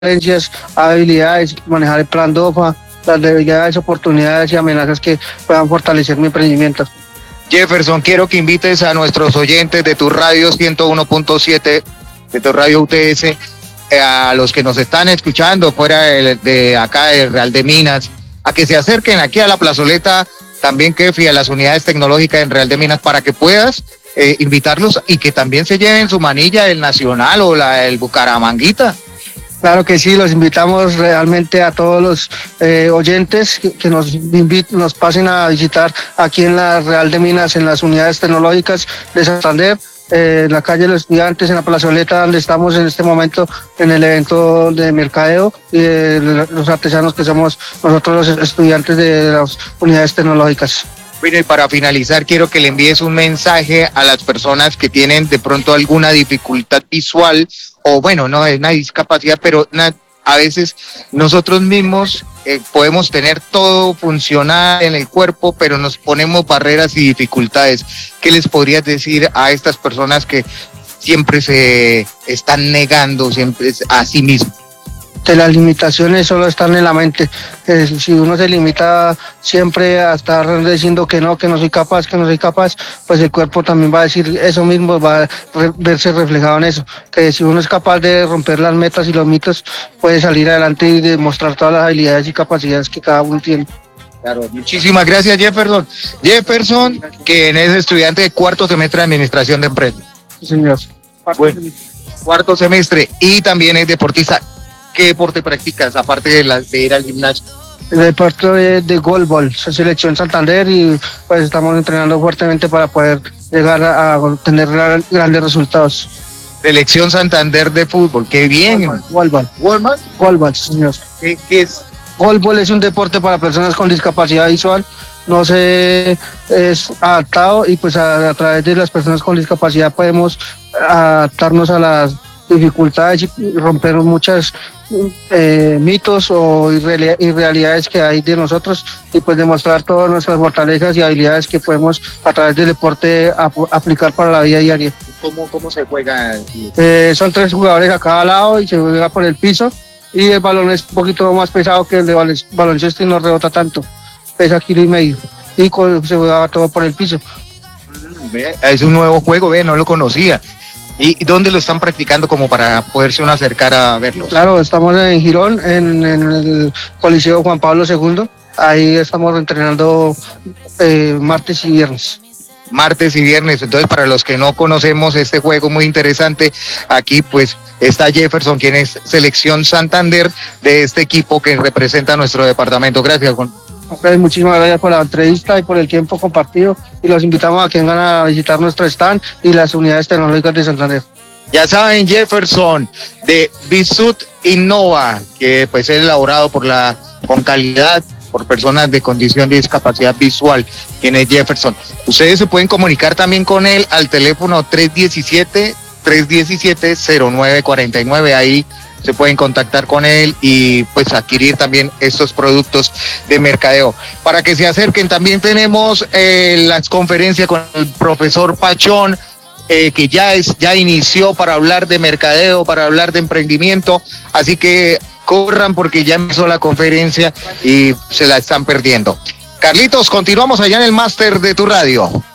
falencias, habilidades, manejar el plan DOFA, las debilidades, oportunidades y amenazas que puedan fortalecer mi emprendimiento. Jefferson, quiero que invites a nuestros oyentes de tu radio 101.7, de tu radio UTS, a los que nos están escuchando fuera de acá de Real de Minas, a que se acerquen aquí a la plazoleta, también Kefi, a las unidades tecnológicas en Real de Minas, para que puedas invitarlos y que también se lleven su manilla, el Nacional o el Bucaramanguita. Claro que sí, los invitamos realmente a todos los oyentes que nos pasen a visitar aquí en la Real de Minas, en las unidades tecnológicas de Santander, en la calle de los Estudiantes, en la plazoleta donde estamos en este momento en el evento de mercadeo y de los artesanos que somos nosotros los estudiantes de las unidades tecnológicas. Bueno, y para finalizar, quiero que le envíes un mensaje a las personas que tienen de pronto alguna dificultad visual, o bueno, no es una discapacidad, pero a veces nosotros mismos podemos tener todo funcional en el cuerpo, pero nos ponemos barreras y dificultades. ¿Qué les podrías decir a estas personas que siempre se están negando siempre a sí mismos? Que las limitaciones solo están en la mente. Si uno se limita siempre a estar diciendo que no soy capaz, pues el cuerpo también va a decir eso mismo, va a verse reflejado en eso. Que si uno es capaz de romper las metas y los mitos, puede salir adelante y demostrar todas las habilidades y capacidades que cada uno tiene. Claro, muchísimas gracias, Jefferson. Jefferson, quien es estudiante de cuarto semestre de Administración de Empresas. Sí, señor. Bueno, cuarto semestre, y también es deportista. ¿Qué deporte practicas, aparte de ir al gimnasio? El deporte de goalball, selección Santander, y pues estamos entrenando fuertemente para poder llegar a tener grandes resultados. Selección Santander de fútbol, qué bien. Goalball. Goalball, señor. ¿Qué es? Goalball es un deporte para personas con discapacidad visual, no se es adaptado, y pues a través de las personas con discapacidad podemos adaptarnos a las dificultades y romper muchos mitos o irrealidades que hay de nosotros, y pues demostrar todas nuestras fortalezas y habilidades que podemos a través del deporte aplicar para la vida diaria. ¿Cómo se juega? Son 3 jugadores a cada lado y se juega por el piso, y el balón es un poquito más pesado que el de baloncesto y no rebota tanto, pesa 1,5 kilos, y se juega todo por el piso. Es un nuevo juego, no lo conocía. ¿Y dónde lo están practicando como para poderse uno acercar a verlos? Claro, estamos en Girón, en el Coliseo Juan Pablo II. Ahí estamos entrenando martes y viernes. Martes y viernes. Entonces, para los que no conocemos este juego muy interesante, aquí pues está Jefferson, quien es selección Santander de este equipo que representa a nuestro departamento. Gracias, Juan. Muchísimas gracias por la entrevista y por el tiempo compartido, y los invitamos a que vengan a visitar nuestro stand y las unidades tecnológicas de Santander. Ya saben, Jefferson de Bisut Innova, que pues es elaborado con calidad por personas de condición de discapacidad visual. ¿Quién es Jefferson? Ustedes se pueden comunicar también con él al teléfono 317-0949. Ahí se pueden contactar con él y pues adquirir también estos productos de mercadeo. Para que se acerquen, también tenemos las conferencias con el profesor Pachón, que ya inició para hablar de mercadeo, para hablar de emprendimiento, así que corran porque ya empezó la conferencia y se la están perdiendo. Carlitos, continuamos allá en el máster de tu radio.